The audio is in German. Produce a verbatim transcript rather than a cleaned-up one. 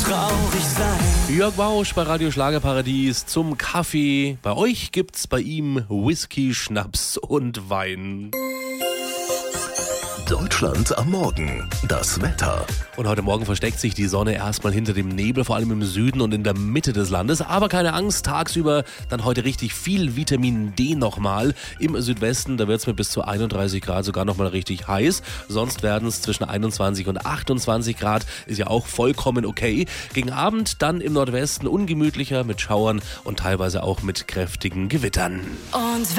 traurig sein. Jörg Bausch bei Radio Schlagerparadies zum Kaffee. Bei euch gibt's bei ihm Whisky, Schnaps und Wein. Deutschland am Morgen. Das Wetter. Und heute Morgen versteckt sich die Sonne erstmal hinter dem Nebel, vor allem im Süden und in der Mitte des Landes. Aber keine Angst, tagsüber dann heute richtig viel Vitamin D nochmal. Im Südwesten, da wird es mit bis zu einunddreißig Grad sogar nochmal richtig heiß. Sonst werden es zwischen einundzwanzig und achtundzwanzig Grad. Ist ja auch vollkommen okay. Gegen Abend dann im Nordwesten ungemütlicher mit Schauern und teilweise auch mit kräftigen Gewittern. Und